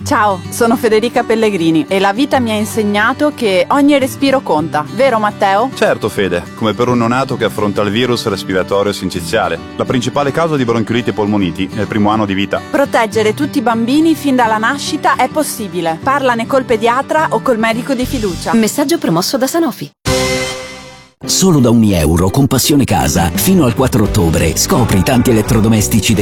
Ciao, sono Federica Pellegrini e la vita mi ha insegnato che ogni respiro conta, vero Matteo? Certo Fede, come per un neonato che affronta il virus respiratorio sinciziale, la principale causa di bronchiolite e polmoniti nel primo anno di vita. Proteggere tutti i bambini fin dalla nascita è possibile. Parlane col pediatra o col medico di fiducia. Messaggio promosso da Sanofi. Solo da €1 con Passione Casa, fino al 4 ottobre, scopri tanti elettrodomestici